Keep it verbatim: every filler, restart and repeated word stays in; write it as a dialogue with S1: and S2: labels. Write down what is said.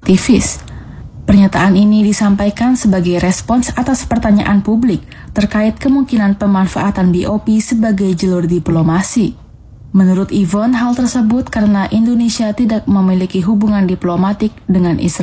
S1: aktivis. Pernyataan ini disampaikan sebagai respons atas pertanyaan publik terkait kemungkinan pemanfaatan B O P sebagai jalur diplomasi. Menurut Yvonne, hal tersebut karena Indonesia tidak memiliki hubungan diplomatik dengan Israel.